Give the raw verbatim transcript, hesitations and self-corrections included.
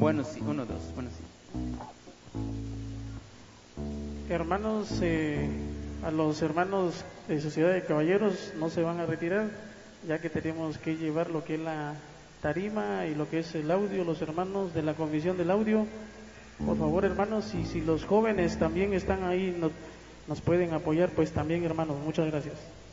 Bueno, sí, uno, dos, bueno, sí. Hermanos, eh, a los hermanos de Sociedad de Caballeros no se van a retirar, ya que tenemos que llevar lo que es la tarima y lo que es el audio, los hermanos de la Comisión del Audio. Por favor, hermanos, y si los jóvenes también están ahí, nos, nos pueden apoyar, pues también, hermanos, muchas gracias.